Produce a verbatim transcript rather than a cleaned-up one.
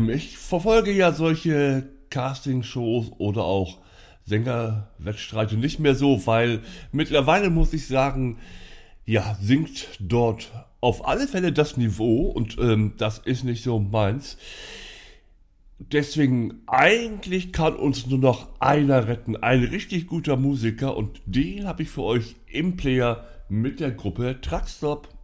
Ich verfolge ja solche Castingshows oder auch Sängerwettstreite nicht mehr so, weil mittlerweile muss ich sagen, ja, sinkt dort auf alle Fälle das Niveau und ähm, das ist nicht so meins. Deswegen, eigentlich kann uns nur noch einer retten, ein richtig guter Musiker und den habe ich für euch im Player mit der Gruppe Truckstop.